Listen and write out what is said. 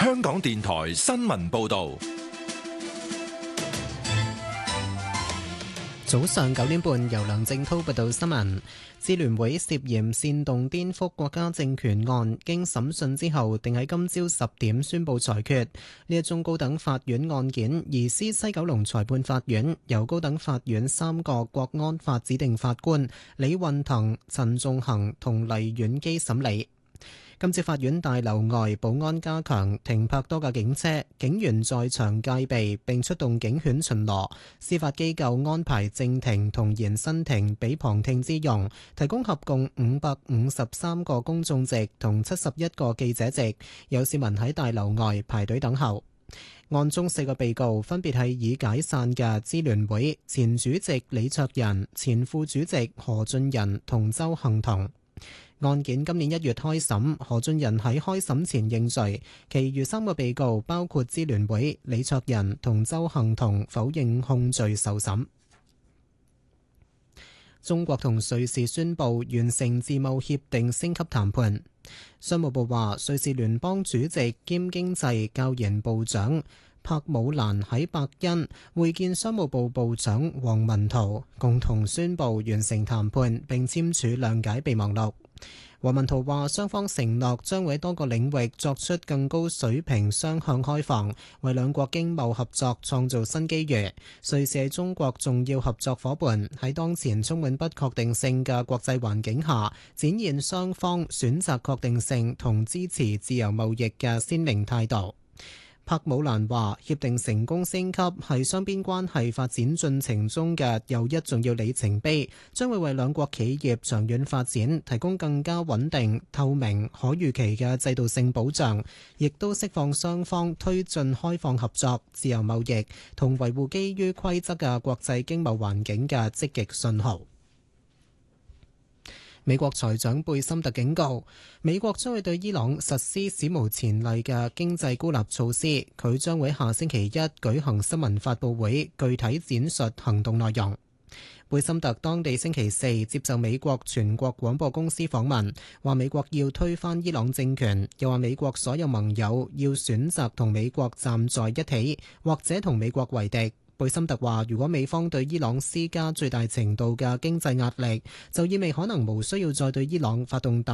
香港電台新聞報道。 早上9點半，由梁正濤報道新聞。支聯會涉嫌煽動顛覆國家政權案，經審訊之後，定喺今朝10點宣佈裁決。呢一宗高等法院案件移師西九龍裁判法院，由高等法院3個國安法指定法官李運騰、陳仲衡同黎婉基審理。今次法院大樓外保安加強，停泊多架警車，警員在場戒備並出動警犬巡邏。司法機構安排正庭同延伸庭俾旁聽之用，提供合共553個公眾席同71個記者席。有市民喺大樓外排隊等候。案中4個被告分別係已解散嘅支聯會前主席李卓人、前副主席何俊仁同鄒幸彤。案件今年1月開審，何俊仁喺開審前認罪，其餘3個被告包括支聯會李卓人同鄒幸彤否認控罪受審。中國同瑞士宣布完成自貿協定升級談判。商務部話，瑞士聯邦主席兼經濟教研部長柏姆蘭喺伯恩會見商務部部長王文濤，共同宣布完成談判並簽署諒解備忘錄。王文濤話，雙方承諾將會喺多個領域作出更高水平雙向開放，為兩國經貿合作創造新機遇。瑞士係中國重要合作夥伴，喺當前充滿不確定性嘅國際環境下，展現雙方選擇確定性同支持自由貿易嘅鮮明態度。柏姆蘭話，協定成功升級係雙邊關係發展進程中嘅又一重要里程碑，將會為兩國企業長遠發展提供更加穩定、透明、可預期嘅制度性保障，亦都釋放雙方推進開放合作、自由貿易同維護基於規則嘅國際經貿環境嘅積極信號。美國財長貝森特警告，美國將會對伊朗實施史無前例嘅經濟孤立措施。佢將會下星期一舉行新聞發佈會，具體展述行動內容。貝森特當地星期4接受美國全國廣播公司訪問，話美國要推翻伊朗政權，又話美國所有盟友要選擇同美國站在一起，或者同美國為敵。貝森特話，如果美方對伊朗施加最大程度嘅經濟壓力，就意味可能無需要再對伊朗發動